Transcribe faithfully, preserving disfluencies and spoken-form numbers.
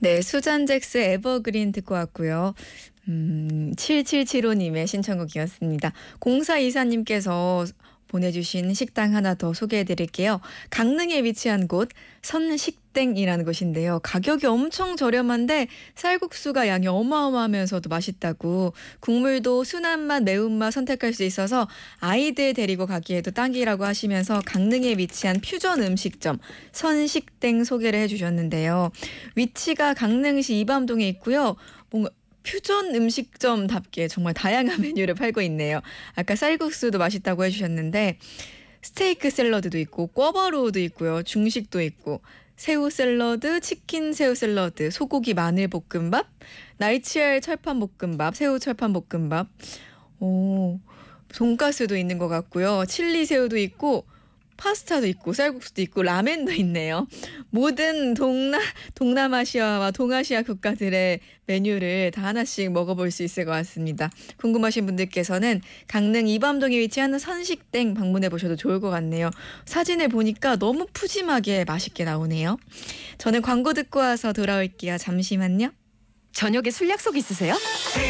네, 수잔잭스 에버그린 듣고 왔고요. 음, 칠칠칠오님의 신청곡이었습니다. 공사이사님께서 보내주신 식당 하나 더 소개해드릴게요. 강릉에 위치한 곳 선식땡이라는 곳인데요. 가격이 엄청 저렴한데 쌀국수가 양이 어마어마하면서도 맛있다고, 국물도 순한 맛, 매운맛 선택할 수 있어서 아이들 데리고 가기에도 딱이라고 하시면서 강릉에 위치한 퓨전 음식점 선식땡 소개를 해주셨는데요. 위치가 강릉시 이밤동에 있고요. 뭔가 퓨전 음식점답게 정말 다양한 메뉴를 팔고 있네요. 아까 쌀국수도 맛있다고 해주셨는데 스테이크 샐러드도 있고 꿔바로우도 있고요. 중식도 있고 새우 샐러드, 치킨 새우 샐러드, 소고기 마늘 볶음밥, 날치알 철판 볶음밥, 새우 철판 볶음밥, 오, 돈가스도 있는 것 같고요. 칠리 새우도 있고 파스타도 있고 쌀국수도 있고 라멘도 있네요. 모든 동남, 동남아시아와 동아시아 국가들의 메뉴를 다 하나씩 먹어볼 수 있을 것 같습니다. 궁금하신 분들께서는 강릉 이밤동에 위치하는 선식땡 방문해 보셔도 좋을 것 같네요. 사진을 보니까 너무 푸짐하게 맛있게 나오네요. 저는 광고 듣고 와서 돌아올게요. 잠시만요. 저녁에 술 약속 있으세요?